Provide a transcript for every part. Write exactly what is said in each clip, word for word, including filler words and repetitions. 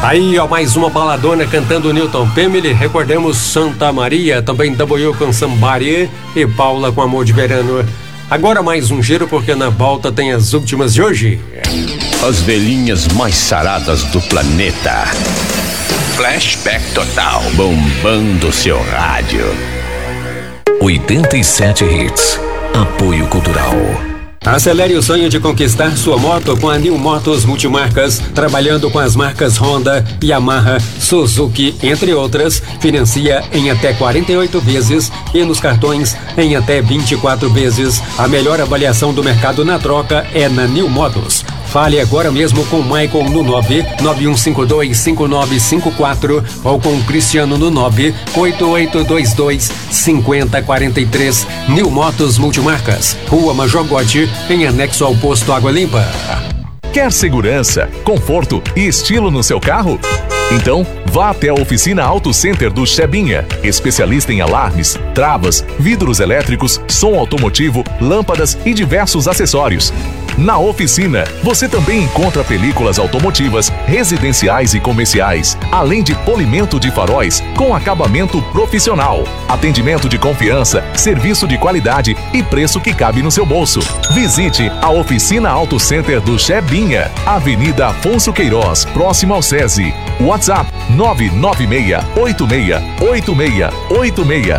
Aí, ó, mais uma baladona cantando Newton Family. Recordemos Santa Maria, também W com Somebody e Paula com Amor de Verano. Agora mais um giro, porque na volta tem as últimas de hoje. As velhinhas mais saradas do planeta. Flashback total, bombando seu rádio. oitenta e sete Hits. Apoio Cultural. Acelere o sonho de conquistar sua moto com a New Motos Multimarcas, trabalhando com as marcas Honda, Yamaha, Suzuki, entre outras. Financia em até quarenta e oito vezes e nos cartões em até vinte e quatro vezes. A melhor avaliação do mercado na troca é na New Motos. Fale agora mesmo com o Michael no nove nove um cinco dois cinco nove cinco quatro ou com o Cristiano no nove oito oito dois dois cinco zero quatro três. New Motos Multimarcas, Rua Major Gotti, em anexo ao posto Água Limpa. Quer segurança, conforto e estilo no seu carro? Então, vá até a oficina Auto Center do Chebinha, especialista em alarmes, travas, vidros elétricos, som automotivo, lâmpadas e diversos acessórios. Na oficina, você também encontra películas automotivas, residenciais e comerciais, além de polimento de faróis com acabamento profissional. Atendimento de confiança, serviço de qualidade e preço que cabe no seu bolso. Visite a oficina Auto Center do Chebinha, Avenida Afonso Queiroz, próximo ao SESI. WhatsApp nove nove seis oito seis oito seis oito seis.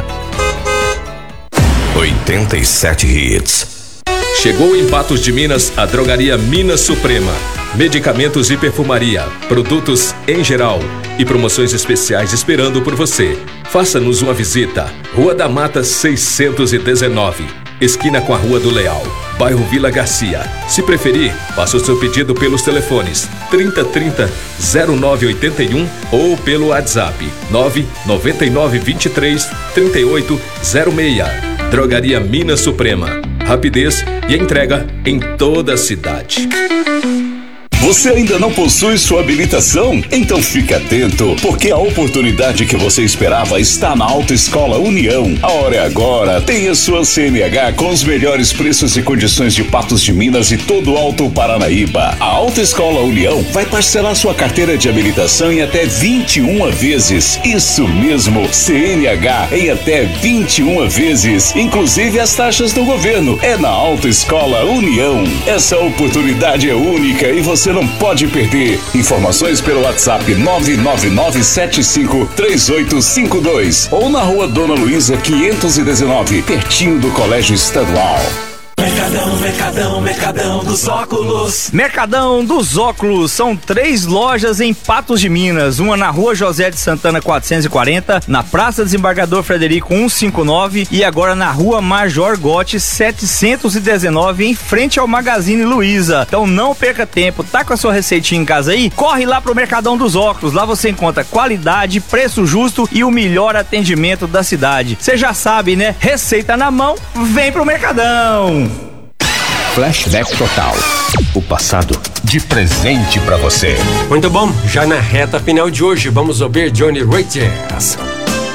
oitenta e sete Hits. Chegou em Patos de Minas a drogaria Minas Suprema. Medicamentos e perfumaria, produtos em geral e promoções especiais esperando por você. Faça-nos uma visita. Rua da Mata seiscentos e dezenove, esquina com a Rua do Leal, bairro Vila Garcia. Se preferir, faça o seu pedido pelos telefones trinta trinta zero nove oitenta e um ou pelo WhatsApp nove nove nove dois três três oito zero seis. Drogaria Minas Suprema. Rapidez e entrega em toda a cidade. Você ainda não possui sua habilitação? Então fique atento, porque a oportunidade que você esperava está na Autoescola União. A hora é agora. Tenha sua C N H com os melhores preços e condições de Patos de Minas e todo o Alto Paranaíba. A Autoescola União vai parcelar sua carteira de habilitação em até vinte e uma vezes. Isso mesmo, C N H em até vinte e uma vezes, inclusive as taxas do governo. É na Autoescola União. Essa oportunidade é única e você não pode perder. Informações pelo WhatsApp nove nove nove sete cinco três oito cinco dois ou na Rua Dona Luísa quinhentos e dezenove, pertinho do Colégio Estadual. Mercadão, Mercadão, Mercadão dos Óculos. Mercadão dos Óculos, são três lojas em Patos de Minas, uma na Rua José de Santana quatrocentos e quarenta, na Praça Desembargador Frederico cento e cinquenta e nove e agora na Rua Major Gotti setecentos e dezenove, em frente ao Magazine Luiza. Então não perca tempo, tá com a sua receitinha em casa aí? Corre lá pro Mercadão dos Óculos, lá você encontra qualidade, preço justo e o melhor atendimento da cidade. Você já sabe, né? Receita na mão, vem pro Mercadão. Flashback total. O passado de presente pra você. Muito bom, já na reta final de hoje, vamos ouvir Johnny Rogers.